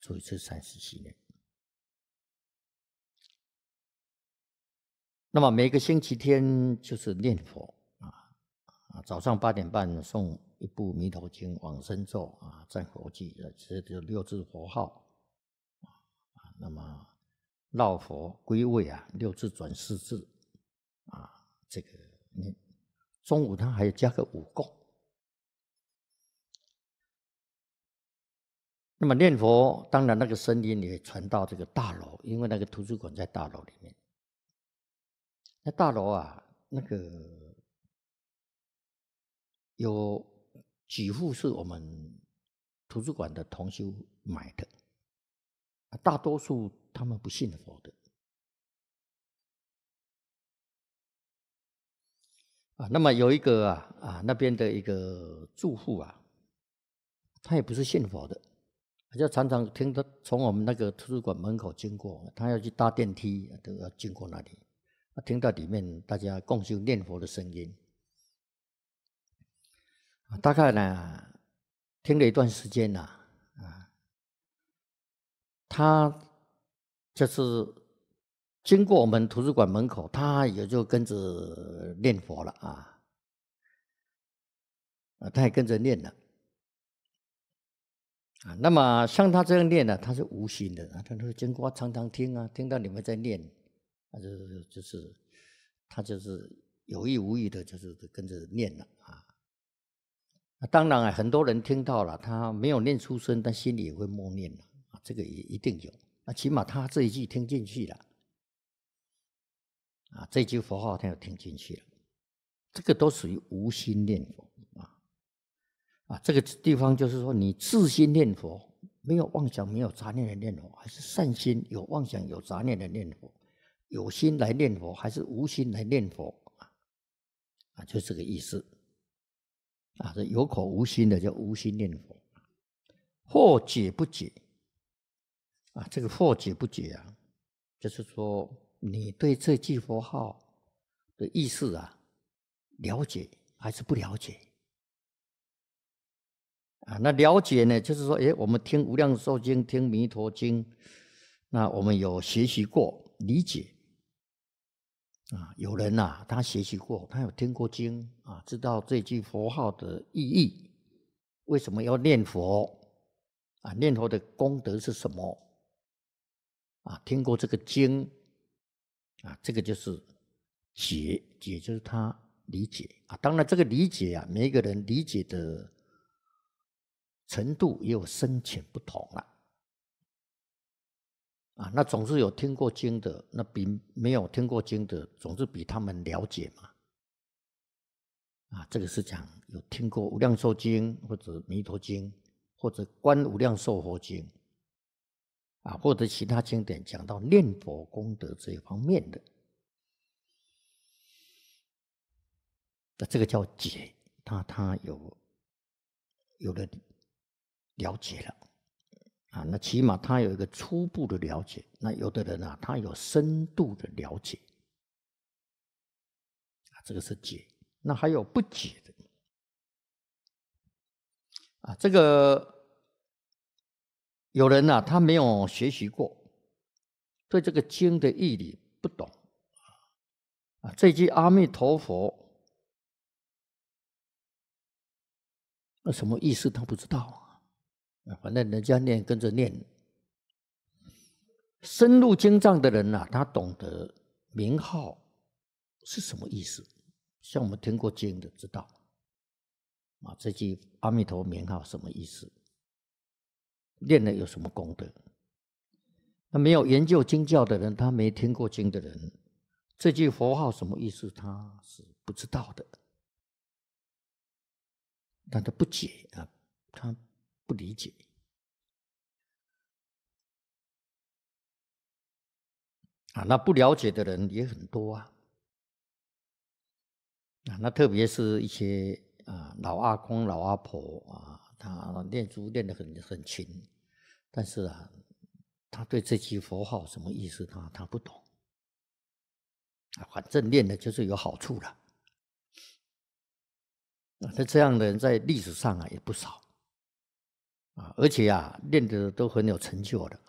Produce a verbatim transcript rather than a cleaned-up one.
做一次三十七年。那么每个星期天就是念佛啊啊，早上八点半诵一部《弥陀经》往生咒啊，赞佛记，这就六字佛号啊。那么绕佛归位啊，六字转四字啊，这个念。中午他还要加个五供。那么念佛，当然那个声音也传到这个大楼，因为那个图书馆在大楼里面。那大楼啊，那个有几户是我们图书馆的同修买的，大多数他们不信佛的。啊，那么有一个啊啊那边的一个住户啊，他也不是信佛的，就常常听到从我们那个图书馆门口经过，他要去搭电梯都要经过那里，听到里面大家共修念佛的声音。大概呢听了一段时间呢，啊，他就是经过我们图书馆门口，他也就跟着念佛了啊，啊，他也跟着念了啊。那么像他这样念呢，他是无心的啊，他说经过常常听啊，听到你们在念，啊，就是就是他就是有意无意的，就是跟着念了啊。当然啊，很多人听到了，他没有念出声，但心里也会默念了啊，这个也一定有。那起码他这一句听进去了，啊，这句佛号他有听进去了，这个都属于无心念佛啊。啊，这个地方就是说，你自心念佛，没有妄想、没有杂念的念佛，还是善心有妄想、有杂念的念佛，有心来念佛，还是无心来念佛啊？就这个意思。啊，这有口无心的叫无心念佛，或解不解啊？这个或解不解啊，就是说你对这句佛号的意思啊，了解还是不了解啊？那了解呢，就是说，哎，我们听《无量寿经》、听《弥陀经》，那我们有学习过、理解啊。有人啊，他学习过，他有听过经啊，知道这句佛号的意义。为什么要念佛啊？念佛的功德是什么啊？听过这个经啊，这个就是解，解就是他理解啊。当然，这个理解啊，每一个人理解的程度也有深浅不同了啊。那总是有听过经的，那比没有听过经的，总是比他们了解嘛。啊，这个是讲有听过《无量寿经》或者《弥陀经》或者《观无量寿佛经》啊，或者其他经典讲到念佛功德这一方面的，那这个叫解，他他有有了了解了啊，那起码他有一个初步的了解。那有的人啊，他有深度的了解啊，这个是解。那还有不解的。啊，这个有人啊，他没有学习过，对这个经的义理不懂啊。这句阿弥陀佛，那什么意思他不知道啊，反正人家念跟着念。深入经藏的人啊，他懂得名号是什么意思。像我们听过经的知道啊，这句阿弥陀名号什么意思，念了有什么功德。那没有研究经教的人，他没听过经的人，这句佛号什么意思他是不知道的，但他不解啊，他不理解啊。那不了解的人也很多啊。啊，那特别是一些啊老阿公、老阿婆啊，他念书念得很很勤，但是啊，他对这句佛号什么意思他他不懂啊，反正念的就是有好处了啊。那这样的人在历史上啊也不少啊，而且啊，练的都很有成就的。